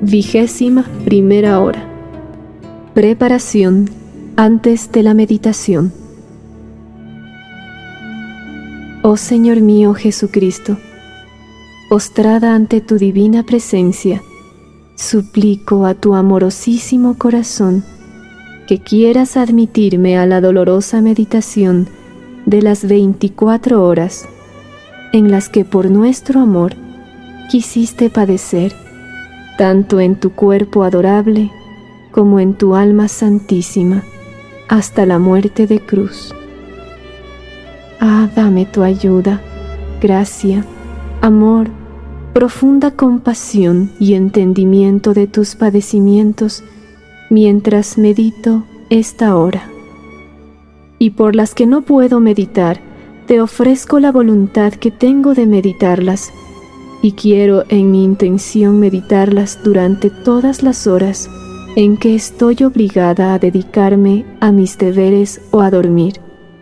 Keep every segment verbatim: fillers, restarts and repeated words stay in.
Vigésima primera hora. Preparación antes de la meditación. Oh Señor mío Jesucristo, postrada ante tu divina presencia, suplico a tu amorosísimo corazón que quieras admitirme a la dolorosa meditación de las veinticuatro horas en las que por nuestro amor quisiste padecer, tanto en tu cuerpo adorable como en tu alma santísima, hasta la muerte de cruz. Ah, dame tu ayuda, gracia, amor, profunda compasión y entendimiento de tus padecimientos mientras medito esta hora. Y por las que no puedo meditar, te ofrezco la voluntad que tengo de meditarlas, y quiero en mi intención meditarlas durante todas las horas en que estoy obligada a dedicarme a mis deberes o a dormir.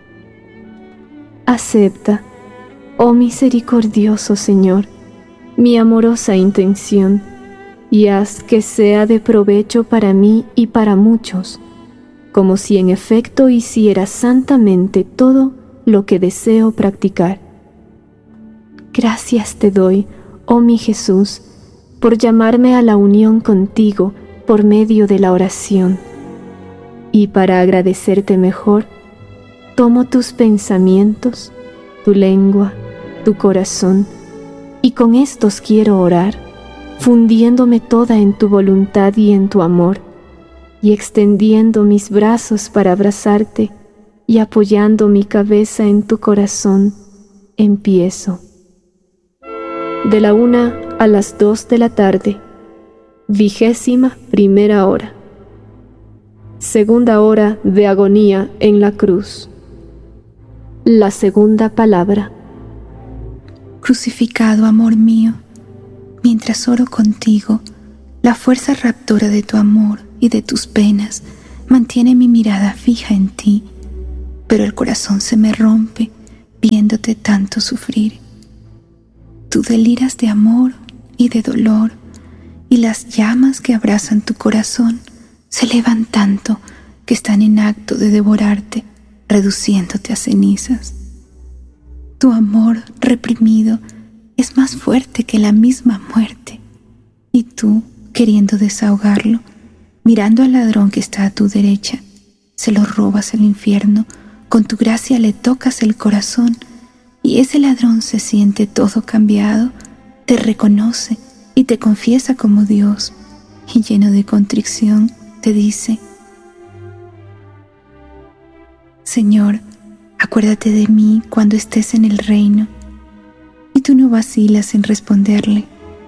Acepta, oh misericordioso Señor, mi amorosa intención, y haz que sea de provecho para mí y para muchos, como si en efecto hiciera santamente todo lo que deseo practicar. Gracias te doy, oh mi Jesús, por llamarme a la unión contigo por medio de la oración. Y para agradecerte mejor, tomo tus pensamientos, tu lengua, tu corazón, y con estos quiero orar, fundiéndome toda en tu voluntad y en tu amor, y extendiendo mis brazos para abrazarte y apoyando mi cabeza en tu corazón, empiezo. De la una a las dos de la tarde, vigésima primera hora. Segunda hora de agonía en la cruz. La segunda palabra. Crucificado amor mío, mientras oro contigo, la fuerza raptora de tu amor y de tus penas mantiene mi mirada fija en ti, pero el corazón se me rompe viéndote tanto sufrir. Tú deliras de amor y de dolor, y las llamas que abrazan tu corazón se elevan tanto que están en acto de devorarte, reduciéndote a cenizas. Tu amor reprimido es más fuerte que la misma muerte, y tú, queriendo desahogarlo, mirando al ladrón que está a tu derecha, se lo robas al infierno, con tu gracia le tocas el corazón, y ese ladrón se siente todo cambiado, te reconoce y te confiesa como Dios, y lleno de contrición te dice: Señor, acuérdate de mí cuando estés en el reino. Y tú no vacilas en responderle: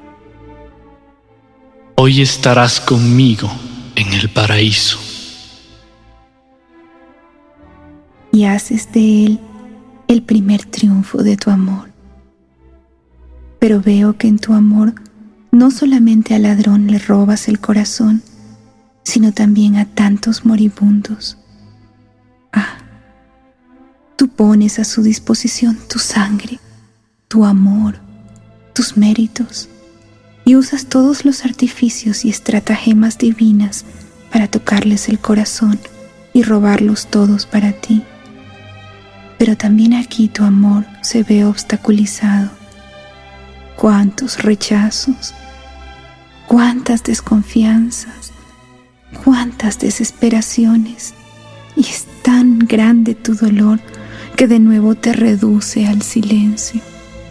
Hoy estarás conmigo en el paraíso. Y haces de él el primer triunfo de tu amor. Pero veo que en tu amor no solamente al ladrón le robas el corazón, sino también a tantos moribundos. Ah, tú pones a su disposición tu sangre, tu amor, tus méritos, y usas todos los artificios y estratagemas divinas para tocarles el corazón y robarlos todos para ti. Pero también aquí tu amor se ve obstaculizado. Cuántos rechazos, cuántas desconfianzas, cuántas desesperaciones, y es tan grande tu dolor que de nuevo te reduce al silencio.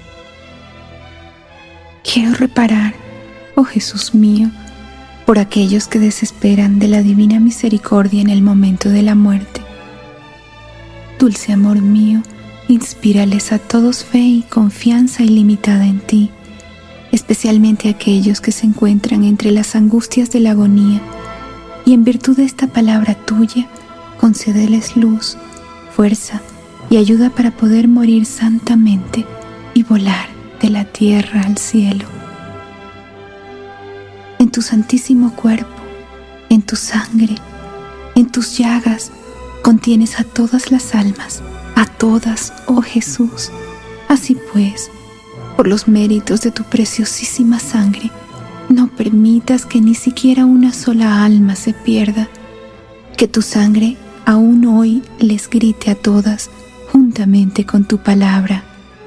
Quiero reparar, oh Jesús mío, por aquellos que desesperan de la divina misericordia en el momento de la muerte. Dulce amor mío, inspírales a todos fe y confianza ilimitada en ti, especialmente a aquellos que se encuentran entre las angustias de la agonía, y en virtud de esta palabra tuya, concédeles luz, fuerza y ayuda para poder morir santamente y volar de la tierra al cielo. En tu santísimo cuerpo, en tu sangre, en tus llagas, contienes a todas las almas, a todas, oh Jesús. Así pues, por los méritos de tu preciosísima sangre, no permitas que ni siquiera una sola alma se pierda, que tu sangre aún hoy les grite a todas juntamente con tu palabra.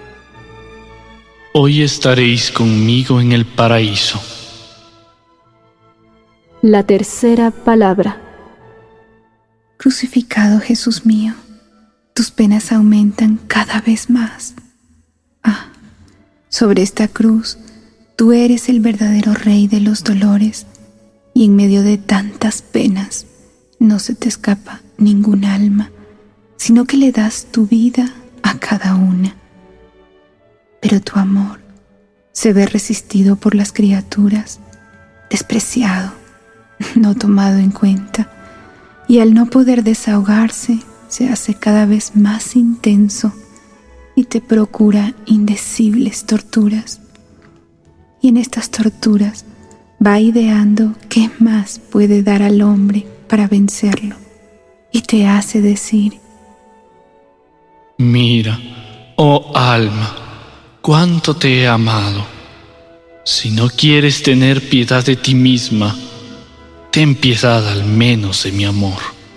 Hoy estaréis conmigo en el paraíso. La tercera palabra. Crucificado Jesús mío, tus penas aumentan cada vez más. Ah, sobre esta cruz, tú eres el verdadero Rey de los dolores, y en medio de tantas penas no se te escapa ningún alma, sino que le das tu vida a cada una. Pero tu amor se ve resistido por las criaturas, despreciado, no tomado en cuenta, y al no poder desahogarse, se hace cada vez más intenso y te procura indecibles torturas. Y en estas torturas va ideando qué más puede dar al hombre para vencerlo, y te hace decir: Mira, oh alma, cuánto te he amado. Si no quieres tener piedad de ti misma, ten piedad al menos de mi amor.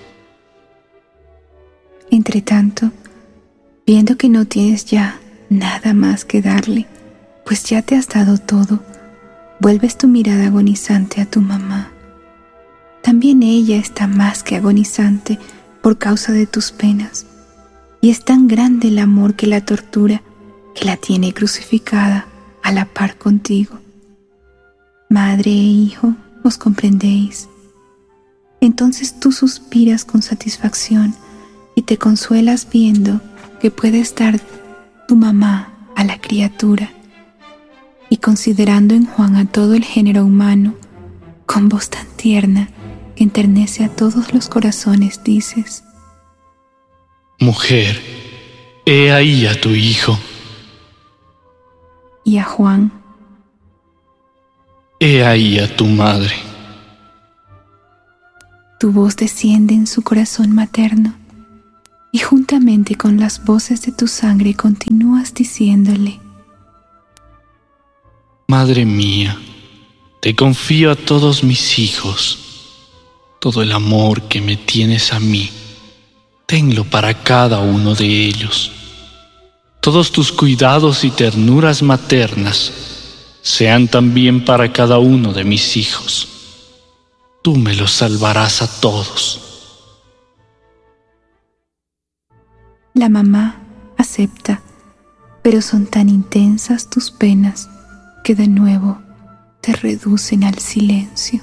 Entretanto, viendo que no tienes ya nada más que darle, pues ya te has dado todo, vuelves tu mirada agonizante a tu mamá. También ella está más que agonizante por causa de tus penas, y es tan grande el amor que la tortura que la tiene crucificada a la par contigo. Madre e hijo, ¿os comprendéis? Entonces tú suspiras con satisfacción y te consuelas viendo que puedes dar tu mamá a la criatura, y considerando en Juan a todo el género humano, con voz tan tierna que enternece a todos los corazones, dices: Mujer, he ahí a tu hijo. Y a Juan: He ahí a tu madre. Tu voz desciende en su corazón materno, y juntamente con las voces de tu sangre continúas diciéndole: Madre mía, te confío a todos mis hijos. Todo el amor que me tienes a mí, tenlo para cada uno de ellos. Todos tus cuidados y ternuras maternas sean también para cada uno de mis hijos. Tú me los salvarás a todos. La mamá acepta, pero son tan intensas tus penas que de nuevo te reducen al silencio.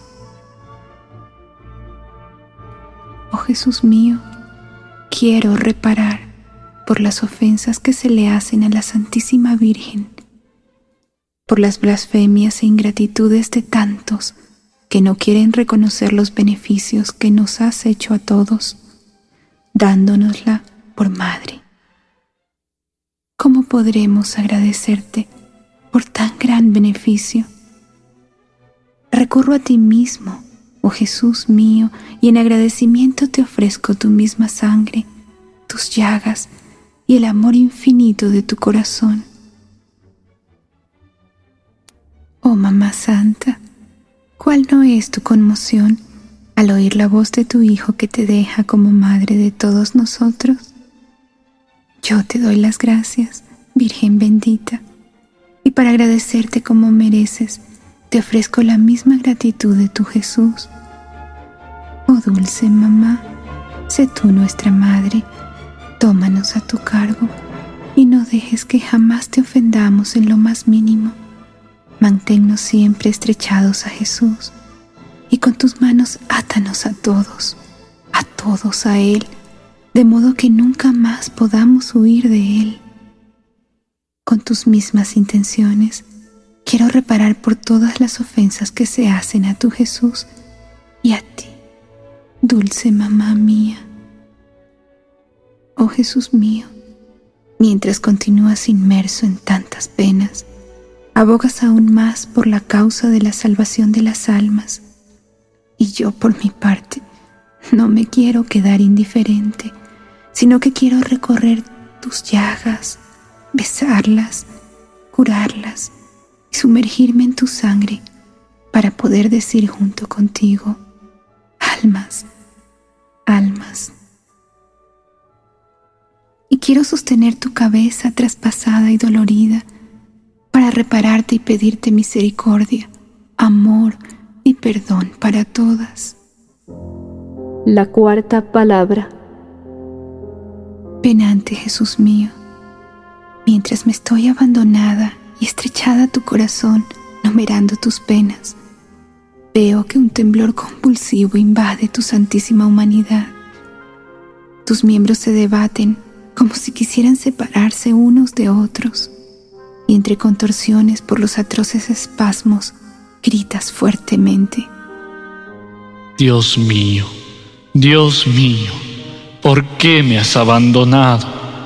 Oh Jesús mío, quiero reparar por las ofensas que se le hacen a la Santísima Virgen, por las blasfemias e ingratitudes de tantos que no quieren reconocer los beneficios que nos has hecho a todos, dándonosla por madre. ¿Cómo podremos agradecerte por tan gran beneficio? Recurro a ti mismo, oh Jesús mío, y en agradecimiento te ofrezco tu misma sangre, tus llagas y el amor infinito de tu corazón. Oh Mamá Santa, ¿cuál no es tu conmoción al oír la voz de tu Hijo que te deja como madre de todos nosotros? Yo te doy las gracias, Virgen bendita, y para agradecerte como mereces, te ofrezco la misma gratitud de tu Jesús. Oh dulce mamá, sé tú nuestra madre, tómanos a tu cargo y no dejes que jamás te ofendamos en lo más mínimo. Manténnos siempre estrechados a Jesús y con tus manos átanos a todos, a todos a Él, de modo que nunca más podamos huir de Él. Con tus mismas intenciones, quiero reparar por todas las ofensas que se hacen a tu Jesús y a ti, dulce mamá mía. Oh Jesús mío, mientras continúas inmerso en tantas penas, abogas aún más por la causa de la salvación de las almas, y yo por mi parte no me quiero quedar indiferente, sino que quiero recorrer tus llagas, besarlas, curarlas y sumergirme en tu sangre para poder poder decir junto contigo: almas, almas. Y quiero sostener tu cabeza traspasada y dolorida para repararte y pedirte misericordia, amor y perdón para todas. La cuarta palabra. Penante Jesús mío, mientras me estoy abandonada y estrechada a tu corazón, numerando tus penas, veo que un temblor convulsivo invade tu santísima humanidad. Tus miembros se debaten como si quisieran separarse unos de otros, y entre contorsiones por los atroces espasmos, gritas fuertemente: Dios mío, Dios mío, ¿por qué me has abandonado?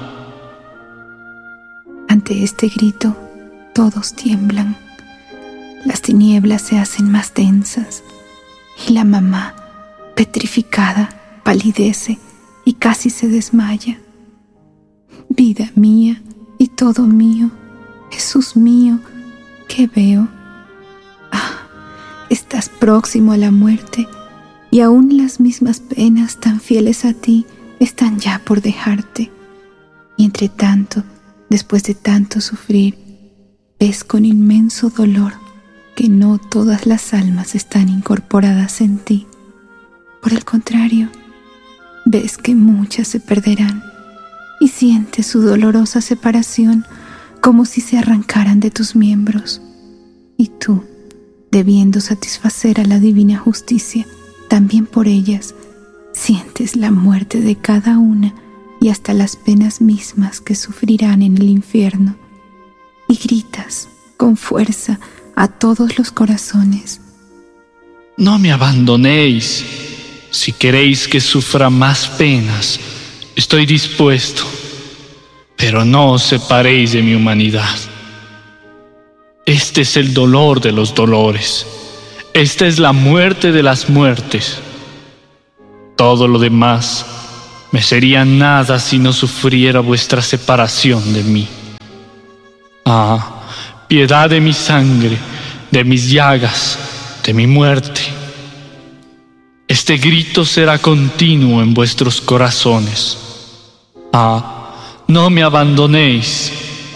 Ante este grito, todos tiemblan. Las tinieblas se hacen más densas, y la mamá, petrificada, palidece y casi se desmaya. Vida mía y todo mío, Jesús mío, ¿qué veo? Ah, estás próximo a la muerte, y aún las mismas penas tan fieles a ti están ya por dejarte. Y entre tanto, después de tanto sufrir, ves con inmenso dolor que no todas las almas están incorporadas en ti. Por el contrario, ves que muchas se perderán, y sientes su dolorosa separación como si se arrancaran de tus miembros. Y tú, debiendo satisfacer a la divina justicia, también por ellas, sientes la muerte de cada una y hasta las penas mismas que sufrirán en el infierno. Y gritas con fuerza a todos los corazones: No me abandonéis. Si queréis que sufra más penas, estoy dispuesto, pero no os separéis de mi humanidad. Este es el dolor de los dolores. Esta es la muerte de las muertes. Todo lo demás me sería nada si no sufriera vuestra separación de mí. Ah, piedad de mi sangre, de mis llagas, de mi muerte. Este grito será continuo en vuestros corazones. Ah, no me abandonéis.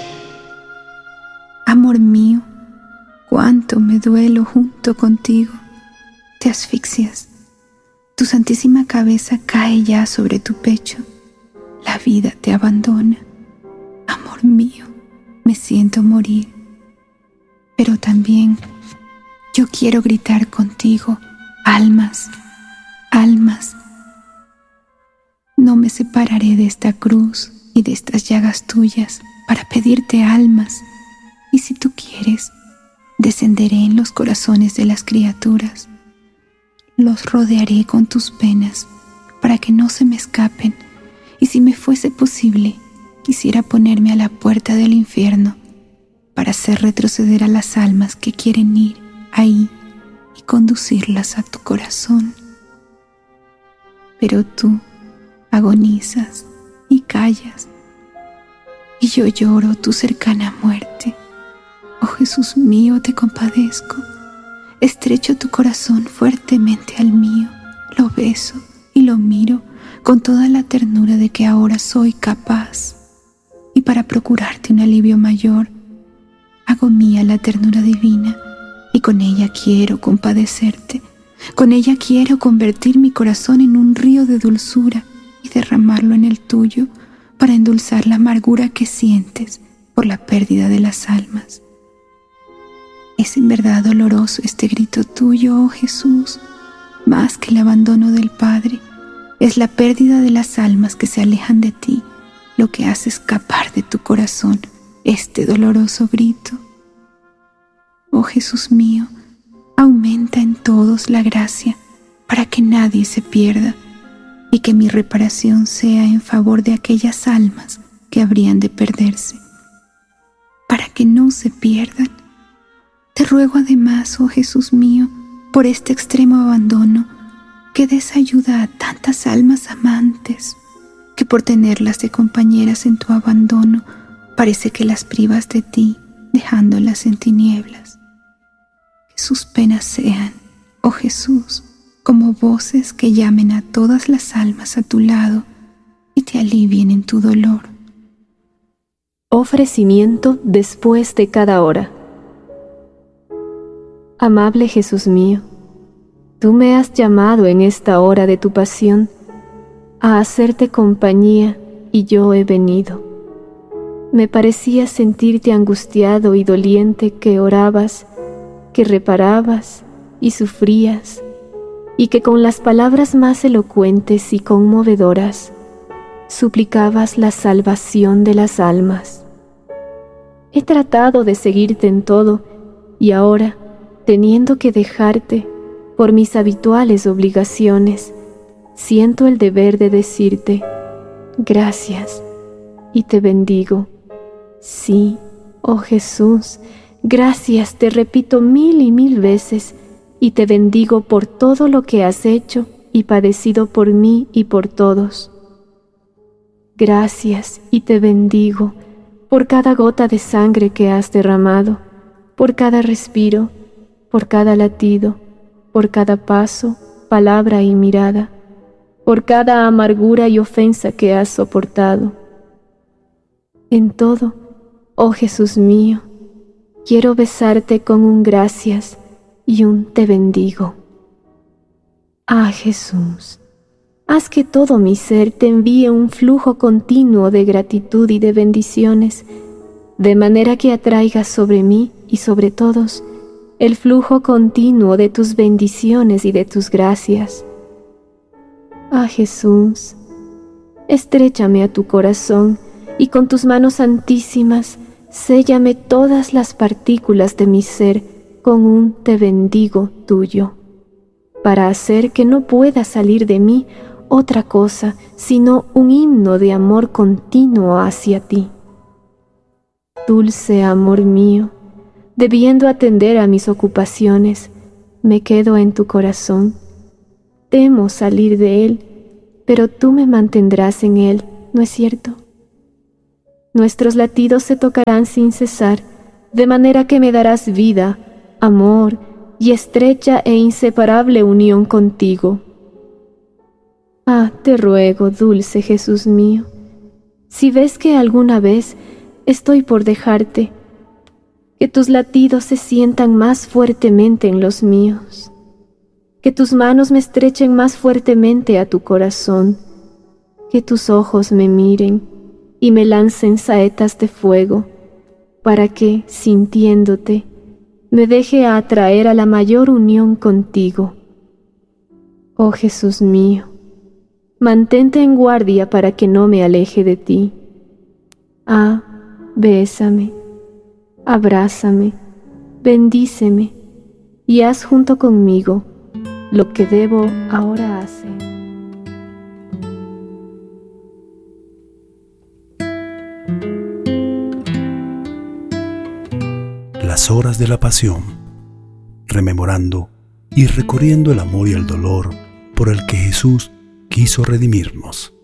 Amor mío, cuánto me duelo junto contigo. Te asfixias. Tu santísima cabeza cae ya sobre tu pecho. La vida te abandona. Amor mío, me siento morir. Pero también yo quiero gritar contigo: almas, almas. No me separaré de esta cruz y de estas llagas tuyas para pedirte almas. Y si tú quieres, descenderé en los corazones de las criaturas. Los rodearé con tus penas para que no se me escapen, y si me fuese posible, quisiera ponerme a la puerta del infierno para hacer retroceder a las almas que quieren ir ahí y conducirlas a tu corazón. Pero tú agonizas y callas, y yo lloro tu cercana muerte. Oh Jesús mío, te compadezco. Estrecho tu corazón fuertemente al mío, lo beso y lo miro con toda la ternura de que ahora soy capaz. Y para procurarte un alivio mayor, hago mía la ternura divina, y con ella quiero compadecerte. Con ella quiero convertir mi corazón en un río de dulzura y derramarlo en el tuyo para endulzar la amargura que sientes por la pérdida de las almas. Es en verdad doloroso este grito tuyo, oh Jesús, más que el abandono del Padre. Es la pérdida de las almas que se alejan de ti lo que hace escapar de tu corazón este doloroso grito. Oh Jesús mío, aumenta en todos la gracia para que nadie se pierda y que mi reparación sea en favor de aquellas almas que habrían de perderse. Para que no se pierdan, te ruego además, oh Jesús mío, por este extremo abandono, que des ayuda a tantas almas amantes, que por tenerlas de compañeras en tu abandono, parece que las privas de ti, dejándolas en tinieblas. Que sus penas sean oh Jesús, como voces que llamen a todas las almas a tu lado y te alivien en tu dolor. Ofrecimiento después de cada hora. Amable Jesús mío, tú me has llamado en esta hora de tu pasión a hacerte compañía y yo he venido. Me parecía sentirte angustiado y doliente, que orabas, que reparabas y sufrías, y que con las palabras más elocuentes y conmovedoras suplicabas la salvación de las almas. He tratado de seguirte en todo, y ahora, teniendo que dejarte por mis habituales obligaciones, siento el deber de decirte gracias y te bendigo. Sí, oh Jesús, gracias te repito mil y mil veces, y te bendigo por todo lo que has hecho y padecido por mí y por todos. Gracias y te bendigo por cada gota de sangre que has derramado, por cada respiro, por cada latido, por cada paso, palabra y mirada, por cada amargura y ofensa que has soportado. En todo, oh Jesús mío, quiero besarte con un gracias y un te bendigo. Ah, Jesús, haz que todo mi ser te envíe un flujo continuo de gratitud y de bendiciones, de manera que atraigas sobre mí y sobre todos el flujo continuo de tus bendiciones y de tus gracias. Ah, Jesús, estréchame a tu corazón y con tus manos santísimas séllame todas las partículas de mi ser con un te bendigo tuyo, para hacer que no pueda salir de mí otra cosa sino un himno de amor continuo hacia ti. Dulce amor mío, debiendo atender a mis ocupaciones, me quedo en tu corazón. Temo salir de él, pero tú me mantendrás en él, ¿no es cierto? Nuestros latidos se tocarán sin cesar, de manera que me darás vida, amor y estrecha e inseparable unión contigo. Ah, te ruego, dulce Jesús mío, si ves que alguna vez estoy por dejarte, que tus latidos se sientan más fuertemente en los míos, que tus manos me estrechen más fuertemente a tu corazón, que tus ojos me miren y me lancen saetas de fuego, para que, sintiéndote, me deje atraer a la mayor unión contigo. Oh Jesús mío, mantente en guardia para que no me aleje de ti. Ah, bésame, abrázame, bendíceme y haz junto conmigo lo que debo ahora hacer. Las horas de la pasión, rememorando y recorriendo el amor y el dolor por el que Jesús quiso redimirnos.